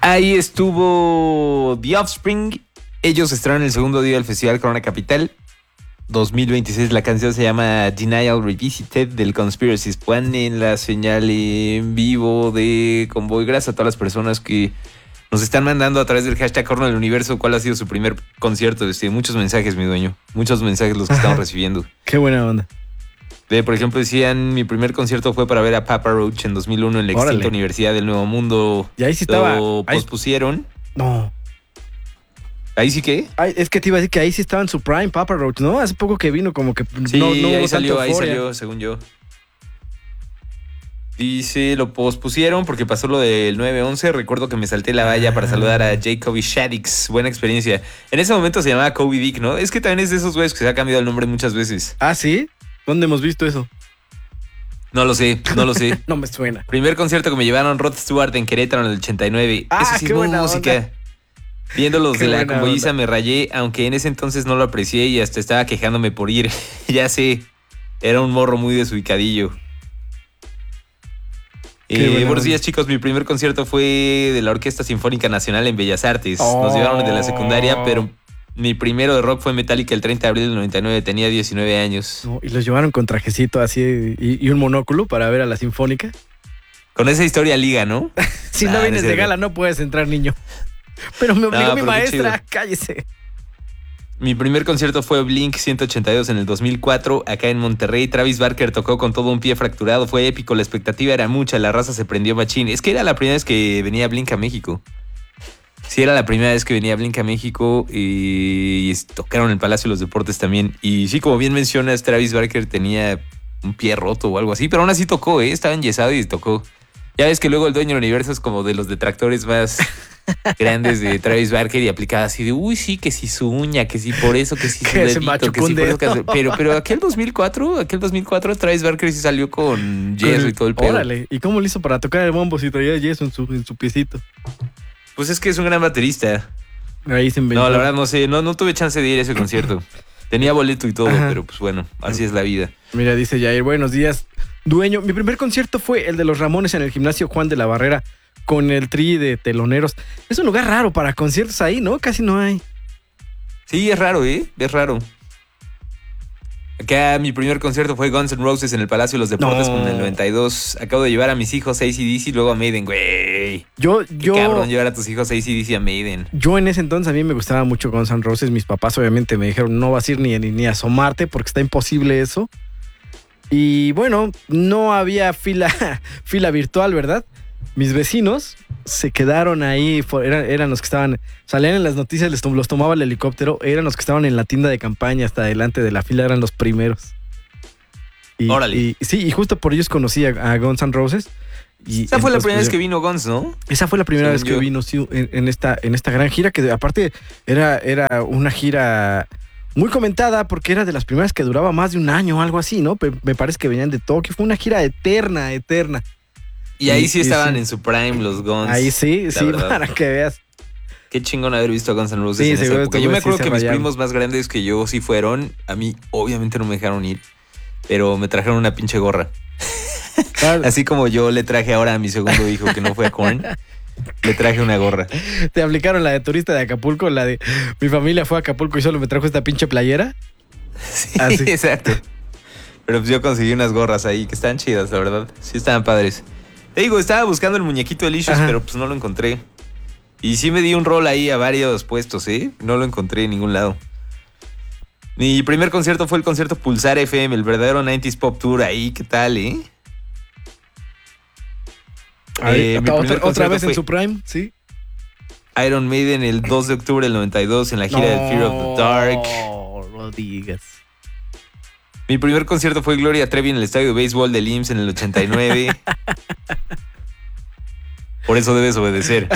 Ahí estuvo The Offspring. Ellos estrenaron el segundo día del Festival Corona Capital 2026. La canción se llama Denial Revisited del Conspiracies. Ponen la señal en vivo de Convoy. Gracias a todas las personas que nos están mandando a través del hashtag Corona del Universo cuál ha sido su primer concierto. Muchos mensajes, mi dueño. Muchos mensajes los que estamos recibiendo. Qué buena onda. Por ejemplo, decían, mi primer concierto fue para ver a Papa Roach en 2001 en la extinta Universidad del Nuevo Mundo. Y ahí sí estaba. Lo pospusieron. No. ¿Ahí sí qué? Es que te iba a decir que ahí sí estaba en su prime, Papa Roach, ¿no? Hace poco que vino como que sí, no ahí hubo salió, euforia. según yo. Dice, lo pospusieron porque pasó lo del 9/11. Recuerdo que me salté la valla para saludar a Jacoby Shaddix. Buena experiencia. En ese momento se llamaba Kobe Dick, ¿no? Es que también es de esos güeyes que se ha cambiado el nombre muchas veces. ¿Ah, sí? ¿Dónde hemos visto eso? No lo sé. No me suena. Primer concierto que me llevaron Rod Stewart en Querétaro en el 89. Ah, eso sí qué es buena música. onda. Viendo los Qué de la buena convoyiza onda. me rayé, aunque en ese entonces no lo aprecié y hasta estaba quejándome por ir. Ya sé, era un morro muy desubicadillo. Buenos días, chicos. Mi primer concierto fue de la Orquesta Sinfónica Nacional en Bellas Artes. Nos llevaron de la secundaria, pero mi primero de rock fue Metallica el 30 de abril del 99. Tenía 19 años. No, y los llevaron con trajecito así y un monóculo para ver a la Sinfónica. Con esa historia liga, ¿no? Si no vienes de gala no puedes entrar, niño. Pero me obligó mi maestra, cállese. Mi primer concierto fue Blink 182 en el 2004, acá en Monterrey. Travis Barker tocó con todo un pie fracturado, fue épico, la expectativa era mucha, la raza se prendió machín. Es que era la primera vez que venía Blink a México. Sí, era la primera vez que venía Blink a México y tocaron en el Palacio de los Deportes también. Y sí, como bien mencionas, Travis Barker tenía un pie roto o algo así, pero aún así tocó, estaba enyesado y tocó. Ya ves que luego el dueño del universo es como de los detractores más grandes de Travis Barker y aplicaba así de, uy, sí, que si su uña, que si por eso, que si su dedito, que si por eso, pero aquel 2004 Travis Barker sí salió con yeso y todo el pedo. Órale, ¿y cómo le hizo para tocar el bombo si traía yeso en su piecito? Pues es que es un gran baterista. Ahí se inventó. No, la verdad no sé, no tuve chance de ir a ese concierto. Tenía boleto y todo, pero pues bueno, así es la vida. Mira, dice Jair, buenos días, dueño. Mi primer concierto fue el de los Ramones en el gimnasio Juan de la Barrera con el tri de teloneros. Es un lugar raro para conciertos ahí, ¿no? Casi no hay. Sí, es raro, es raro. Acá mi primer concierto fue Guns N' Roses en el Palacio de los Deportes con el 92. Acabo de llevar a mis hijos a AC/DC y luego a Maiden, güey. Qué cabrón llevar a tus hijos a AC/DC y a Maiden. Yo en ese entonces a mí me gustaba mucho Guns N' Roses. Mis papás obviamente me dijeron no vas a ir ni a asomarte porque está imposible eso. Y bueno, no había fila virtual, ¿verdad? Mis vecinos se quedaron ahí, eran los que estaban, salían en las noticias, los tomaba el helicóptero, eran los que estaban en la tienda de campaña hasta adelante de la fila, eran los primeros. Órale. Y justo por ellos conocí a Guns N' Roses. Esa fue la primera vez que vino Guns, ¿no? Esa fue la primera vez que vino sí, en esta gran gira, que aparte era una gira muy comentada porque era de las primeras que duraba más de un año o algo así, ¿no? Me parece que venían de Tokio, fue una gira eterna. Y ahí sí estaban en su prime los Guns. Ahí sí, verdad. Para que veas. Qué chingón haber visto a Guns N' Roses en esa época. Yo me acuerdo que mis primos más grandes que yo sí fueron. A mí obviamente no me dejaron ir, pero me trajeron una pinche gorra. Claro. Así como yo le traje ahora a mi segundo hijo que no fue a Korn, le traje una gorra. ¿Te aplicaron la de turista de Acapulco? La de mi familia fue a Acapulco y solo me trajo esta pinche playera. Sí, exacto. Pero pues yo conseguí unas gorras ahí que están chidas, la verdad. Sí estaban padres. Te digo, estaba buscando el muñequito de Licious, pero pues no lo encontré. Y sí me di un rol ahí a varios puestos, No lo encontré en ningún lado. Mi primer concierto fue el concierto Pulsar FM, el verdadero 90s Pop Tour. Ahí, ¿qué tal, otra vez en su prime, ¿sí? Iron Maiden el 2 de octubre del 92 en la gira del Fear of the Dark. No digas. Mi primer concierto fue Gloria Trevi en el estadio de béisbol del IMSS en el 89. Por eso debes obedecer.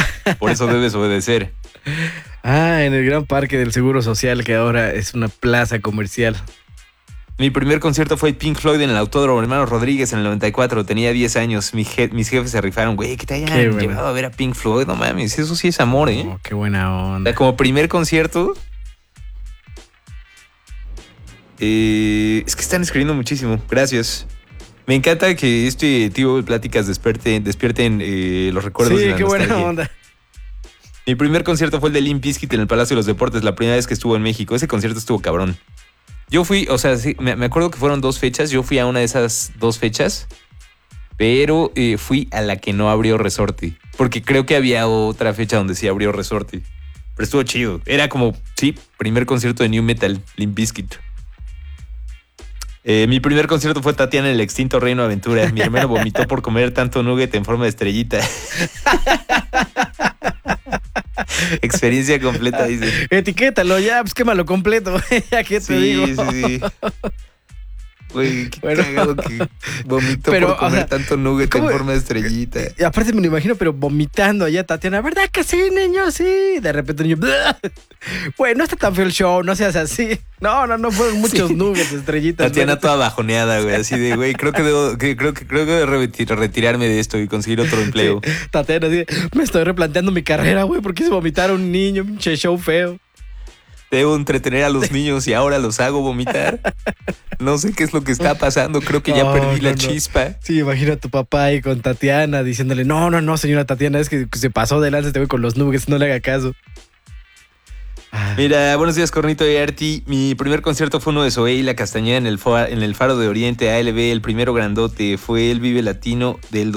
En el gran parque del Seguro Social, que ahora es una plaza comercial. Mi primer concierto fue Pink Floyd en el Autódromo Hermanos Rodríguez en el 94. Tenía 10 años. Mis jefes se rifaron. Güey, que te hayan llevado a ver a Pink Floyd. No mames, eso sí es amor, Oh, qué buena onda. O sea, como primer concierto... es que están escribiendo muchísimo. Gracias. Me encanta que este tipo de pláticas despierten los recuerdos de la qué nostalgia. buena onda. Mi primer concierto fue el de Limp Bizkit en el Palacio de los Deportes, la primera vez que estuvo en México. Ese concierto estuvo cabrón. Yo fui, o sea, sí, me acuerdo que fueron 2 fechas. Yo fui a una de esas 2 fechas, pero fui a la que no abrió Resorte. Porque creo que había otra fecha donde sí abrió Resorte. Pero estuvo chido. Era como, sí, primer concierto de New Metal, Limp Bizkit. Mi primer concierto fue Tatiana en el extinto Reino Aventura. Mi hermano vomitó por comer tanto nugget en forma de estrellita. Experiencia completa, dice. Etiquétalo ya, pues quémalo completo. Ya que te digo. Sí. Güey, qué cagado que vomitó por comer tanto nugget en forma de estrellita. Y aparte me lo imagino, pero vomitando allá, Tatiana. ¿Verdad que sí, niño? Sí. De repente el niño. Güey, no está tan feo el show, no seas así. No, fueron muchos nuggets, estrellitas. Tatiana toda bajoneada, güey, así de, güey, creo que debo retirarme de esto y conseguir otro empleo. Sí. Tatiana, así, me estoy replanteando mi carrera, güey, porque hice vomitar a un niño, pinche show feo. Debo entretener a los niños y ahora los hago vomitar. No sé qué es lo que está pasando. Creo que ya perdí la chispa. Sí, imagina a tu papá ahí con Tatiana diciéndole, no, señora Tatiana, es que se pasó de lanza este güey con los nuggets, no le haga caso. Mira, buenos días, Cornito y Arti. Mi primer concierto fue uno de Zoé y La Castañeda en el Faro de Oriente, ALB, el primero grandote. Fue el Vive Latino del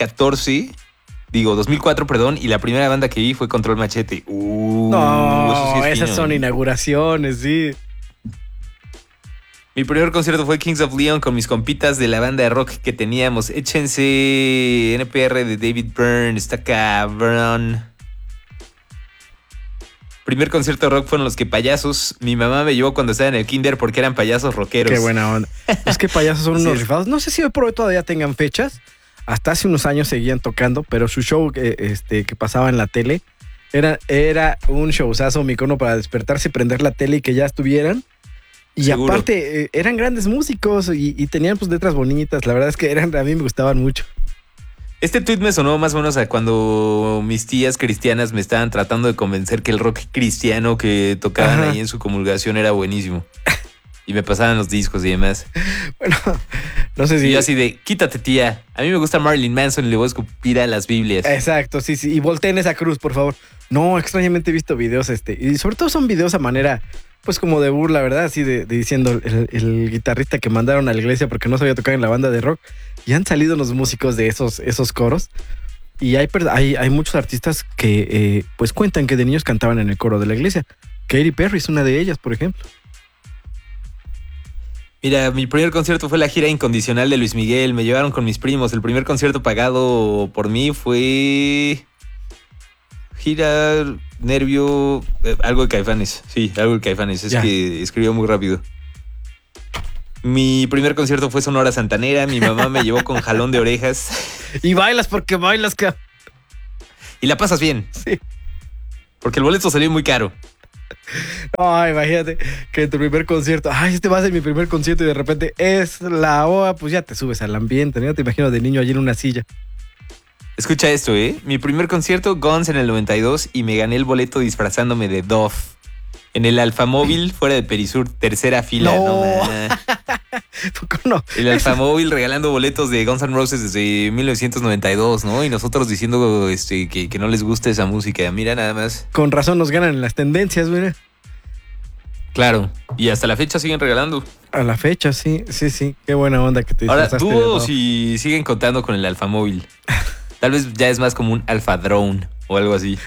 2004, perdón, y la primera banda que vi fue Control Machete. No, eso sí es esas fino, son inauguraciones, sí. Mi primer concierto fue Kings of Leon con mis compitas de la banda de rock que teníamos. Échense NPR de David Byrne, está cabrón. Primer concierto de rock fueron Los Que Payasos. Mi mamá me llevó cuando estaba en el kinder porque eran payasos rockeros. Qué buena onda. Es que Payasos son unos rifados. No sé si hoy por hoy todavía tengan fechas. Hasta hace unos años seguían tocando, pero su show que pasaba en la tele era un showzazo, mi icono para despertarse, prender la tele y que ya estuvieran. Y seguro. Aparte, eran grandes músicos y tenían pues letras bonitas. La verdad es que a mí me gustaban mucho. Este tweet me sonó más o menos a cuando mis tías cristianas me estaban tratando de convencer que el rock cristiano que tocaban ahí en su comulgación era buenísimo. Y me pasaban los discos y demás. Bueno, no sé si... Y yo así de, quítate, tía. A mí me gusta Marilyn Manson y le voy a escupir a las Biblias. Exacto, sí. Y volteen esa cruz, por favor. No, extrañamente he visto videos y sobre todo son videos a manera, pues como de burla, ¿verdad? Así de diciendo el guitarrista que mandaron a la iglesia porque no sabía tocar en la banda de rock. Y han salido los músicos de esos coros. Y hay muchos artistas que pues cuentan que de niños cantaban en el coro de la iglesia. Katy Perry es una de ellas, por ejemplo. Mira, mi primer concierto fue la gira Incondicional de Luis Miguel. Me llevaron con mis primos. El primer concierto pagado por mí fue... Gira, Nervio... algo de Caifanes. Sí, algo de Caifanes. Es que escribió muy rápido. Mi primer concierto fue Sonora Santanera. Mi mamá me llevó con jalón de orejas. Y bailas porque bailas, Y la pasas bien. Sí. Porque el boleto salió muy caro. Ay, imagínate que en tu primer concierto, este va a ser mi primer concierto y de repente es la OA, pues ya te subes al ambiente, ¿no? Te imagino de niño allí en una silla. Escucha esto, Mi primer concierto, Guns en el 92 y me gané el boleto disfrazándome de Dove. En el Alfamóvil, fuera de Perisur, tercera fila. No. El Alfamóvil regalando boletos de Guns N' Roses desde 1992, ¿no? Y nosotros diciendo que no les gusta esa música. Mira nada más. Con razón nos ganan en las tendencias, mira. Claro. Y hasta la fecha siguen regalando. A la fecha, sí. Qué buena onda que te disfrazaste. Ahora, dudo si siguen contando con el Alfamóvil. Tal vez ya es más como un Alfa Drone o algo así.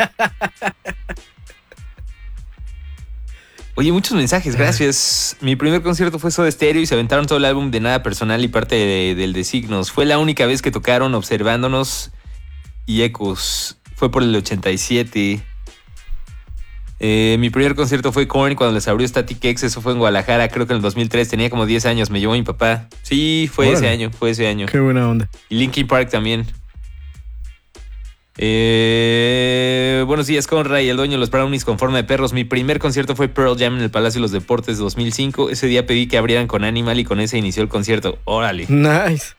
Oye, muchos mensajes, gracias. Mi primer concierto fue Soda Stereo y se aventaron todo el álbum de Nada Personal y parte del de Signos. Fue la única vez que tocaron Observándonos y Ecos. Fue por el 87. Mi primer concierto fue Korn cuando les abrió Static X. Eso fue en Guadalajara, creo que en el 2003. Tenía como 10 años, me llevó mi papá. Sí, fue ese año. Qué buena onda. Y Linkin Park también. Buenos días, Conrad y el dueño de los Brownies con forma de perros. Mi primer concierto fue Pearl Jam en el Palacio de los Deportes 2005. Ese día pedí que abrieran con Animal y con ese inició el concierto. Órale. Nice.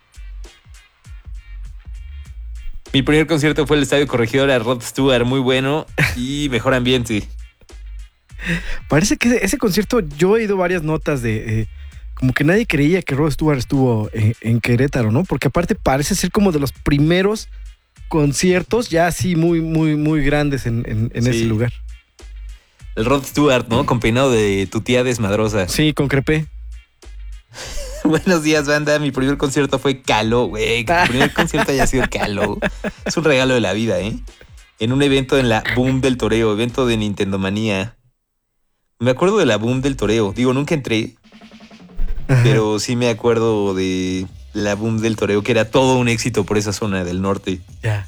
Mi primer concierto fue el Estadio Corregidora Rod Stewart, muy bueno y mejor ambiente. Parece que ese concierto, yo he oído varias notas de como que nadie creía que Rod Stewart estuvo en Querétaro, ¿no? Porque aparte parece ser como de los primeros conciertos ya así muy, muy, muy grandes en Sí. ese lugar. El Rod Stewart, ¿no? Con peinado de tu tía desmadrosa. Sí, con crepé. Buenos días, banda. Mi primer concierto fue Caló, güey. Que tu primer concierto haya sido Caló. Es un regalo de la vida, ¿eh? En un evento en la Boom del Toreo, evento de Nintendo Manía. Me acuerdo de la Boom del Toreo. Digo, nunca entré, pero sí me acuerdo de la Boom del Toreo, que era todo un éxito por esa zona del norte. Ya.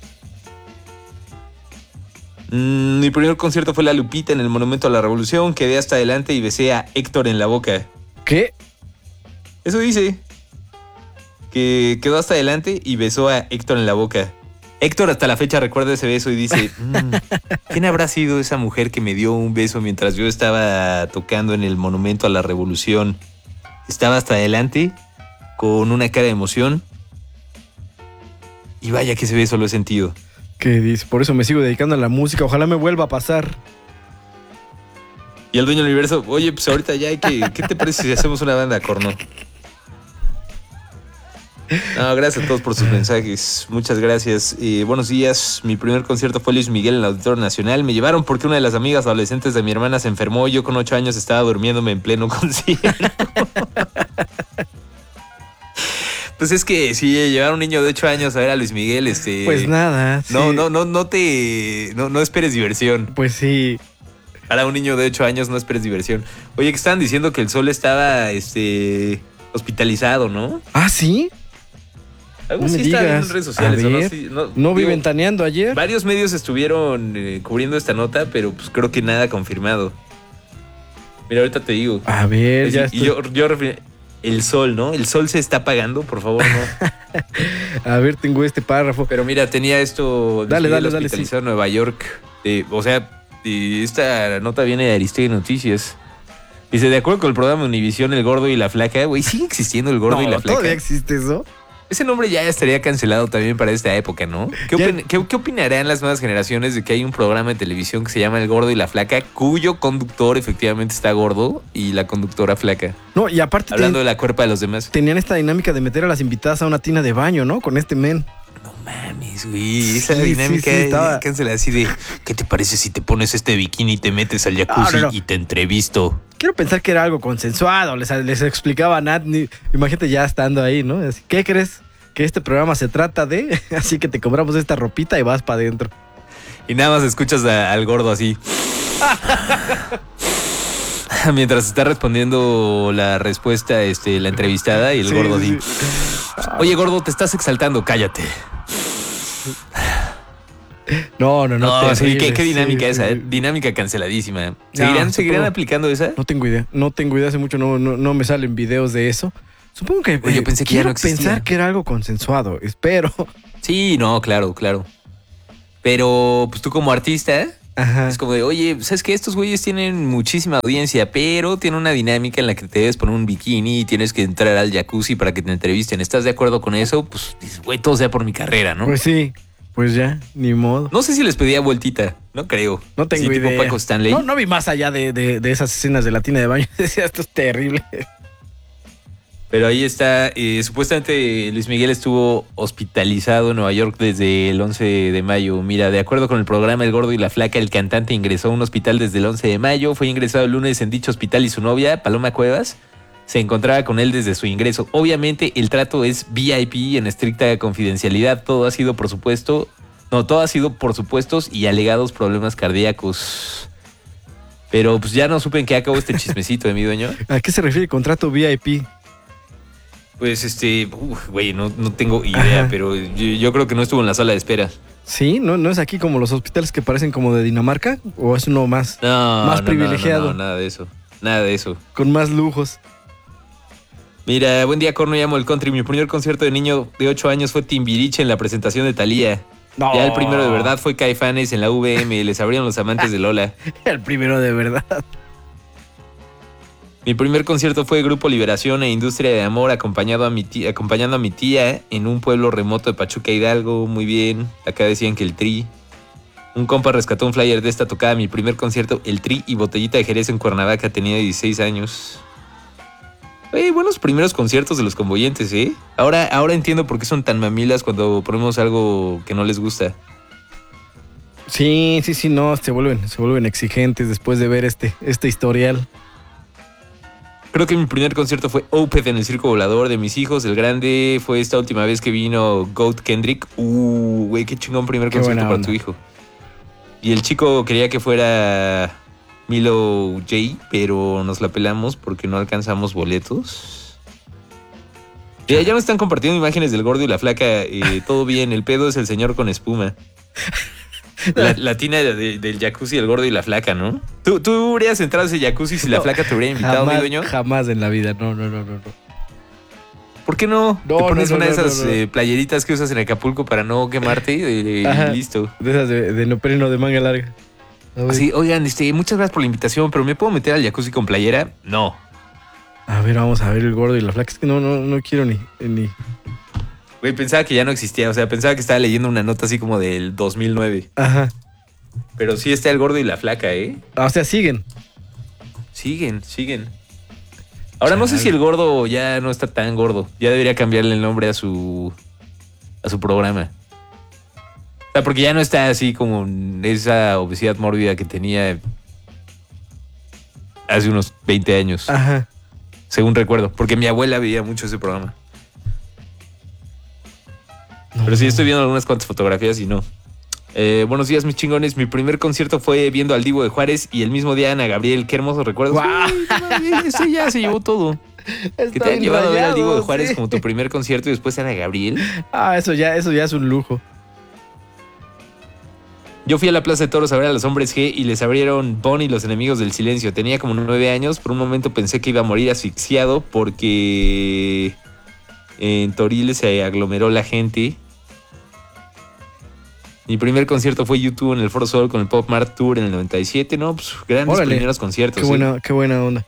Mi primer concierto fue La Lupita en el Monumento a la Revolución. Quedé hasta adelante y besé a Héctor en la boca. ¿Qué? Eso dice. Que quedó hasta adelante y besó a Héctor en la boca. Héctor hasta la fecha recuerda ese beso y dice, ¿quién habrá sido esa mujer que me dio un beso mientras yo estaba tocando en el Monumento a la Revolución? Estaba hasta adelante con una cara de emoción. Y vaya que ese beso lo he sentido. ¿Qué dice? Por eso me sigo dedicando a la música. Ojalá me vuelva a pasar. Y el dueño del universo, oye, pues ahorita ya hay que... ¿Qué te parece si hacemos una banda, Corno? No, gracias a todos por sus mensajes. Muchas gracias. Buenos días. Mi primer concierto fue Luis Miguel en el Auditorio Nacional. Me llevaron porque una de las amigas adolescentes de mi hermana se enfermó. Yo con 8 años estaba durmiéndome en pleno concierto. Pues es que sí, llevar a un niño de 8 años a ver a Luis Miguel, Pues nada. Sí. No esperes diversión. Pues sí. Para un niño de 8 años no esperes diversión. Oye, que estaban diciendo que el Sol estaba hospitalizado, ¿no? ¿Ah, sí? Algo No me sí está digas. en redes sociales. A ¿O no? ver, Sí, ¿No vi digo, ventaneando ayer? varios medios estuvieron cubriendo esta nota, pero pues creo que nada confirmado. Mira, ahorita te digo. A ver, Es ya decir, estoy... el Sol, ¿no? El Sol se está apagando, por favor, no. A ver, tengo este párrafo. Pero mira, tenía esto. Dale, Miguel dale, hospitalizado en Nueva York. Esta nota viene de Aristegui Noticias. Dice, de acuerdo con el programa Univisión, El Gordo y la Flaca, güey, sigue existiendo El Gordo y la Flaca. ¿Todavía existe eso? Ese nombre ya estaría cancelado también para esta época, ¿no? ¿Qué opinarán las nuevas generaciones de que hay un programa de televisión que se llama El Gordo y la Flaca, cuyo conductor efectivamente está gordo y la conductora flaca? No, y aparte Hablando de la cuerpa de los demás. tenían esta dinámica de meter a las invitadas a una tina de baño, ¿no? Con este men. No mames, güey. Sí, Esa sí, dinámica sí, estaba... cancelada así de, ¿qué te parece si te pones este bikini y te metes al jacuzzi No. y te entrevisto? Quiero pensar que era algo consensuado. Les explicaba a Nat. Imagínate ya estando ahí, ¿no? Así, ¿qué crees? Que este programa se trata de... Así que te compramos esta ropita y vas para adentro. Y nada más escuchas al gordo así. Mientras está respondiendo la respuesta, la entrevistada, y el gordo así. Oye, gordo, te estás exaltando, cállate. No. Sí, terrible, ¿qué dinámica sí, esa? sí. Dinámica canceladísima. No, ¿Seguirán aplicando esa? No tengo idea. Hace mucho no me salen videos de eso. Supongo que... Oye, yo pensé que ya no existía. pensar que era algo consensuado. Espero. Sí, no, claro. Pero, pues tú como artista... Ajá. Es como de, oye, ¿sabes qué? Estos güeyes tienen muchísima audiencia, pero tienen una dinámica en la que te debes poner un bikini y tienes que entrar al jacuzzi para que te entrevisten. ¿Estás de acuerdo con eso? Pues dices, güey, todo sea por mi carrera, ¿no? Pues sí. Pues ya, ni modo. No sé si les pedía vueltita, no creo. No tengo sí, idea. Tipo Paco Stanley. No vi más allá de esas escenas de la tina de baño. Decía, esto es terrible. Pero ahí está, supuestamente Luis Miguel estuvo hospitalizado en Nueva York desde el 11 de mayo. Mira, de acuerdo con el programa El Gordo y la Flaca, el cantante ingresó a un hospital desde el 11 de mayo. Fue ingresado el lunes en dicho hospital y su novia, Paloma Cuevas, se encontraba con él desde su ingreso. Obviamente el trato es VIP en estricta confidencialidad. Todo ha sido por supuestos y alegados problemas cardíacos. Pero pues ya no supe en qué acabó este chismecito de mi dueño. ¿A qué se refiere el contrato VIP? Pues güey, no tengo idea, Ajá. pero yo creo que no estuvo en la sala de espera. Sí, ¿no es aquí como los hospitales que parecen como de Dinamarca? ¿O es uno más No, privilegiado? No, nada de eso. Con más lujos. Mira, buen día, Corno, llamo el country. Mi primer concierto de niño de 8 años fue Timbiriche en la presentación de Thalía. No. Ya el primero de verdad fue Caifanes en la VM. Les abrieron los amantes de Lola. El primero de verdad. Mi primer concierto fue Grupo Liberación e Industria de Amor, acompañando a mi tía en un pueblo remoto de Pachuca, Hidalgo. Muy bien. Acá decían que el Tri. Un compa rescató un flyer de esta tocada. Mi primer concierto, el Tri y Botellita de Jerez en Cuernavaca. Tenía 16 años. Buenos primeros conciertos de los Convoyentes, ¿eh? Ahora entiendo por qué son tan mamilas cuando ponemos algo que no les gusta. Sí, no, se vuelven exigentes después de ver este historial. Creo que mi primer concierto fue Opeth en el Circo Volador de mis hijos. El grande fue esta última vez que vino Goat Kendrick. Güey, qué chingón primer concierto para tu hijo. Y el chico quería que fuera Milo J, pero nos la pelamos porque no alcanzamos boletos. Ya me están compartiendo imágenes del gordo y la flaca. Todo bien, el pedo es el señor con espuma. La tina del jacuzzi, el gordo y la flaca, ¿no? ¿Tú hubieras entrado a ese jacuzzi si la flaca te hubiera invitado, mi dueño? Jamás en la vida, no. ¿Por qué no? Te pones una de esas playeritas que usas en Acapulco para no quemarte y listo. De esas de neopreno de manga larga. Así, oigan, muchas gracias por la invitación, pero ¿me puedo meter al jacuzzi con playera? No. A ver, vamos a ver el gordo y la flaca. Es que no quiero ni... Güey, pensaba que ya no existía. O sea, pensaba que estaba leyendo una nota así como del 2009. Ajá. Pero sí está el gordo y la flaca, ¿eh? O sea, siguen. Siguen. Ahora no sé si el gordo ya no está tan gordo. Ya debería cambiarle el nombre a su programa. O sea, porque ya no está así como esa obesidad mórbida que tenía hace unos 20 años. Ajá. Según recuerdo. Porque mi abuela veía mucho ese programa. No. Pero sí estoy viendo algunas cuantas fotografías y no. Buenos días, mis chingones. Mi primer concierto fue viendo al Divo de Juárez y el mismo día Ana Gabriel. Qué hermosos recuerdos. ¡Wow! Ese ya se llevó todo. Que te han llevado a ver al Divo de Juárez como tu primer concierto y después Ana Gabriel. Eso ya es un lujo. Yo fui a la Plaza de Toros a ver a los Hombres G y les abrieron Bon y los Enemigos del Silencio. Tenía como 9 años. Por un momento pensé que iba a morir asfixiado porque en Toriles se aglomeró la gente. Mi primer concierto fue YouTube en el Foro Sol con el Pop Mart Tour en el 97. No, pues grandes primeros conciertos. Qué buena onda.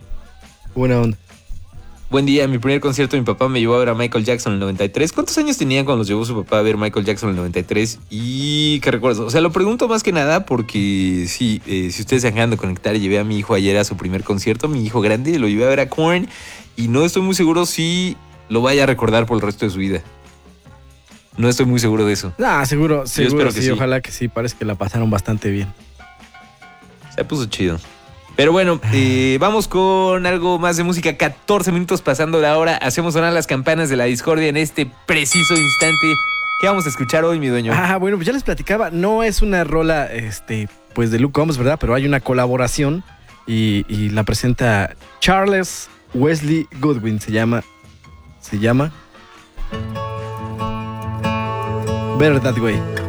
Buen día, mi primer concierto mi papá me llevó a ver a Michael Jackson en el 93. ¿Cuántos años tenían cuando los llevó su papá a ver Michael Jackson en el 93? Y qué recuerdo. O sea, lo pregunto más que nada porque sí, si ustedes se acaban de conectar, llevé a mi hijo ayer a su primer concierto, mi hijo grande, lo llevé a ver a Korn y no estoy muy seguro si lo vaya a recordar por el resto de su vida. No estoy muy seguro de eso. Seguro que sí, ojalá que sí, parece que la pasaron bastante bien. Se puso chido. Pero bueno, vamos con algo más de música. 14 minutos pasando la hora. Hacemos sonar las campanas de la discordia en este preciso instante. ¿Qué vamos a escuchar hoy, mi dueño? Bueno, pues ya les platicaba. No es una rola, pues de Luke Combs, ¿verdad? Pero hay una colaboración y la presenta Charles Wesley Goodwin. Se llama Better That Way.